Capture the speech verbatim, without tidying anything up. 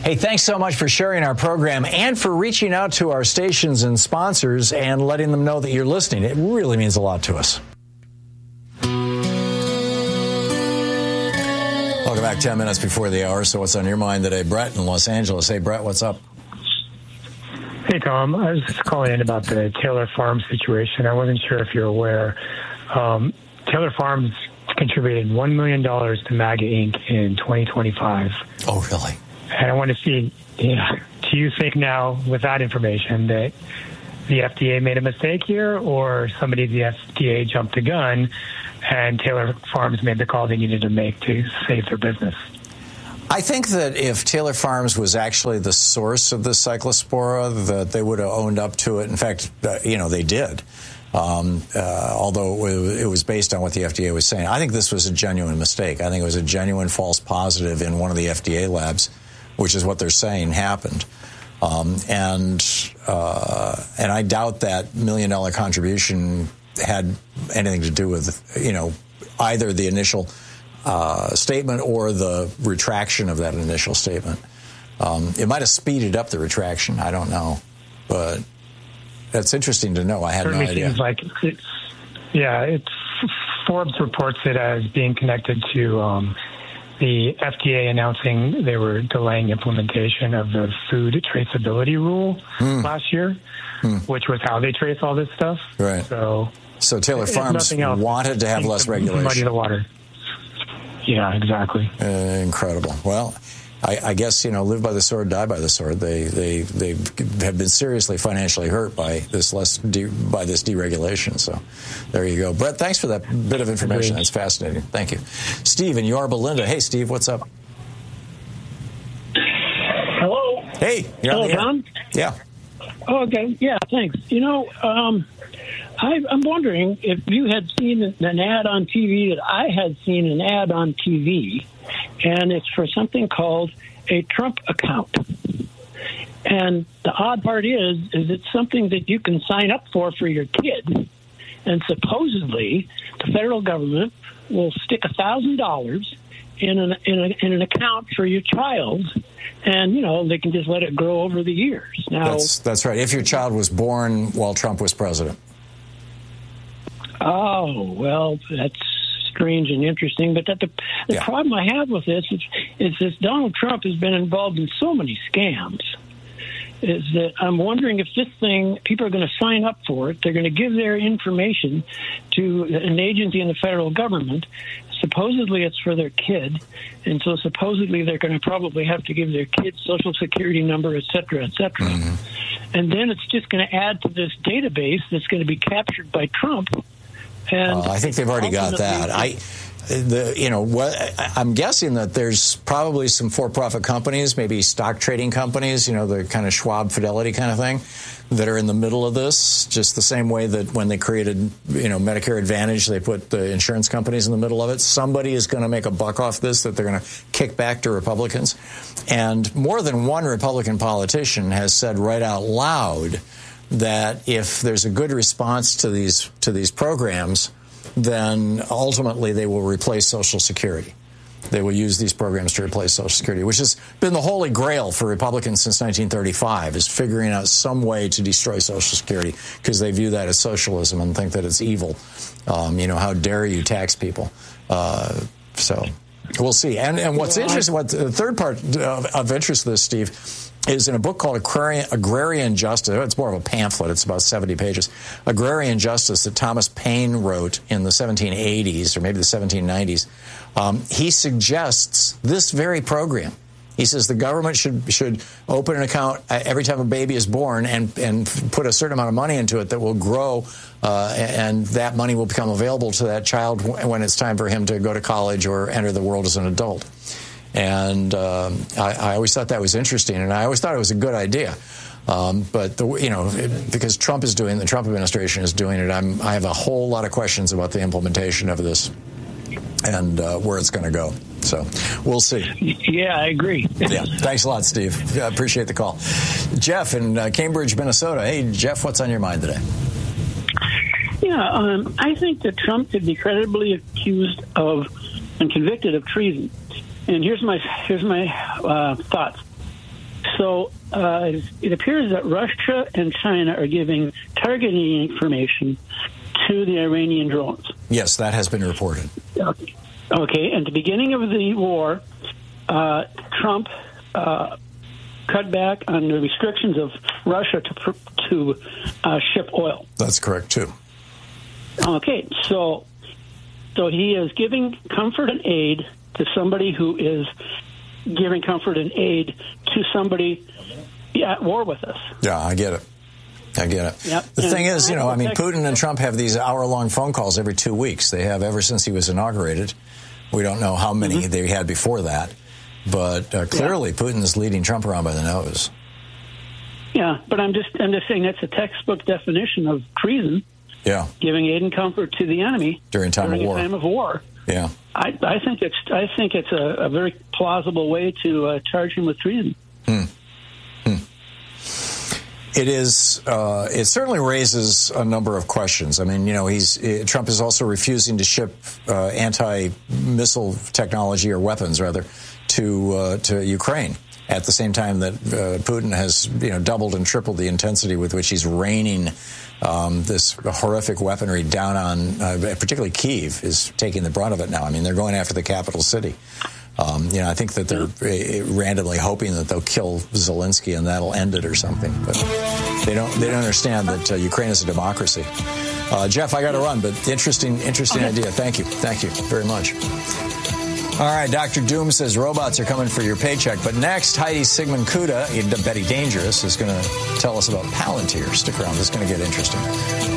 Hey, thanks so much for sharing our program and for reaching out to our stations and sponsors and letting them know that you're listening. It really means a lot to us. Welcome back, ten minutes before the hour. So what's on your mind today? Brett in Los Angeles. Hey, Brett, what's up? Hey, Tom. I was just calling in about the Taylor Farms situation. I wasn't sure if you're aware. Um, Taylor Farms contributed one million dollars to MAGA Incorporated in twenty twenty-five. Oh, really? And I want to see, yeah, do you think now, with that information, that the F D A made a mistake here, or somebody at the F D A jumped the gun and Taylor Farms made the call they needed to make to save their business? I think that if Taylor Farms was actually the source of the cyclospora, that they would have owned up to it. In fact, uh, you know, they did. Um, uh, although it was based on what the F D A was saying. I think this was a genuine mistake. I think it was a genuine false positive in one of the F D A labs, which is what they're saying happened. Um, and uh, and I doubt that million dollar contribution had anything to do with, you know, either the initial uh, statement or the retraction of that initial statement. Um, it might have speeded up the retraction. I don't know, but that's interesting to know. I had Certainly no idea. Seems like it's, yeah, it's Forbes reports it as being connected to um, the F D A announcing they were delaying implementation of the food traceability rule mm. last year, mm. which was how they trace all this stuff. Right. So, so Taylor Farms else, wanted to have less regulation. Muddy the water. Yeah, exactly. Uh, incredible. Well, I, I guess, you know, live by the sword, die by the sword. They they they have been seriously financially hurt by this less de, by this deregulation. So there you go. Brett, thanks for that bit of information. That's fascinating. Thank you. Steve in Yorba Linda. Hey, Steve, what's up? Hello. Hey. You're Hello, on the air. Tom? Yeah. Oh, okay. Yeah, thanks. You know, um, I, I'm wondering if you had seen an ad on T V that I had seen an ad on T V, and it's for something called a Trump account. And the odd part is, is it's something that you can sign up for for your kid. And supposedly, the federal government will stick a thousand dollars in an in, a, in an account for your child, and you know they can just let it grow over the years. Now, that's that's right. If your child was born while Trump was president. Oh, well, that's strange and interesting. But that the, the yeah. problem I have with this is, is that Donald Trump has been involved in so many scams, is that I'm wondering if this thing, people are going to sign up for it. They're going to give their information to an agency in the federal government. Supposedly it's for their kid, and so supposedly they're going to probably have to give their kid's Social Security number, et cetera, et cetera. Mm-hmm. And then it's just going to add to this database that's going to be captured by Trump. And uh, I think they've already got that. I, the, you know, what, I'm guessing that there's probably some for-profit companies, maybe stock trading companies, you know, the kind of Schwab Fidelity kind of thing, that are in the middle of this, just the same way that when they created, you know, Medicare Advantage, they put the insurance companies in the middle of it. Somebody is going to make a buck off this that they're going to kick back to Republicans. And more than one Republican politician has said right out loud that if there's a good response to these to these programs, then ultimately they will replace Social Security. They will use these programs to replace Social Security, which has been the holy grail for Republicans since nineteen thirty-five, is figuring out some way to destroy Social Security because they view that as socialism and think that it's evil. Um, you know, how dare you tax people? Uh, so we'll see. And, and what's interesting, what the third part of, of interest to this, Steve, is in a book called Agrarian, Agrarian Justice. It's more of a pamphlet. It's about seventy pages. Agrarian Justice that Thomas Paine wrote in the seventeen eighties or maybe the seventeen nineties. Um, he suggests this very program. He says the government should should open an account every time a baby is born and, and put a certain amount of money into it that will grow, uh, and that money will become available to that child when it's time for him to go to college or enter the world as an adult. And um, I, I always thought that was interesting, and I always thought it was a good idea. Um, but the, you know, it, because Trump is doing, the Trump administration is doing it, I'm, I have a whole lot of questions about the implementation of this and uh, where it's going to go. So we'll see. Yeah, I agree. Yeah, thanks a lot, Steve. I appreciate the call. Jeff in uh, Cambridge, Minnesota. Hey, Jeff, what's on your mind today? Yeah, um, I think that Trump could be credibly accused of and convicted of treason. And here's my here's my uh, thoughts. So uh, it appears that Russia and China are giving targeting information to the Iranian drones. Yes, that has been reported. Okay, at the beginning of the war, uh, Trump uh, cut back on the restrictions of Russia to to uh, ship oil. That's correct, too. Okay, so so he is giving comfort and aid to somebody who is giving comfort and aid to somebody at war with us. Yeah, I get it. I get it. Yep. The and thing is, you know, I mean, Putin and Trump have these hour-long phone calls every two weeks. They have ever since he was inaugurated. We don't know how many mm-hmm. they had before that. But uh, clearly, yeah. Putin is leading Trump around by the nose. Yeah, but I'm just I'm just saying that's a textbook definition of treason. Yeah, giving aid and comfort to the enemy during time during of war. a time of war. Yeah, I, I think it's I think it's a, a very plausible way to uh, charge him with treason. Hmm. Hmm. It is. Uh, it certainly raises a number of questions. I mean, you know, he's uh, Trump is also refusing to ship uh, anti-missile technology or weapons, rather, to uh, to Ukraine. At the same time that uh, Putin has, you know, doubled and tripled the intensity with which he's raining um, this horrific weaponry down on, uh, particularly Kyiv is taking the brunt of it now. I mean, they're going after the capital city. Um, you know, I think that they're uh, randomly hoping that they'll kill Zelensky and that'll end it or something. But they don't. They don't understand that uh, Ukraine is a democracy. Uh, Jeff, I got to run, but interesting, interesting okay. idea. Thank you, thank you very much. All right, Doctor Doom says robots are coming for your paycheck. But next, Heidi Sigmund Kuda, Betty Dangerous, is going to tell us about Palantir. Stick around. This is going to get interesting.